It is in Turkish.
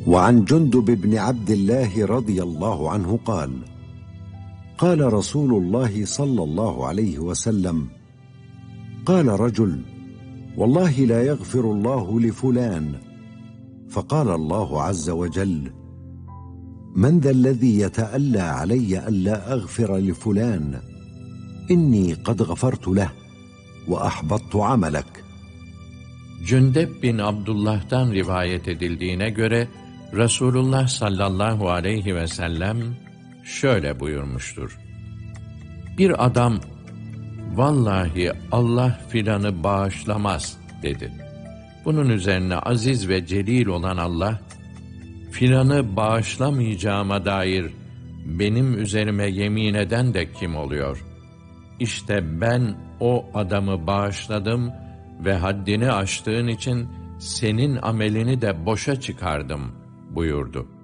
وعن جندب بن عبد الله رضي الله عنه قال: قال رسول الله صلى الله عليه وسلم: قال رجل: والله لا يغفر الله لفلان. فقال الله عز وجل: من ذا الذي يتألى علي ألا أغفر لفلان؟ إني قد غفرت له وأحبطت عملك. Cündeb bin Abdullah'tan rivayet edildiğine göre Resulullah sallallahu aleyhi ve sellem şöyle buyurmuştur: Bir adam, vallahi Allah filanı bağışlamaz dedi. Bunun üzerine aziz ve celil olan Allah, filanı bağışlamayacağıma dair benim üzerime yemin eden de kim oluyor? İşte ben o adamı bağışladım ve haddini aştığın için senin amelini de boşa çıkardım buyurdu.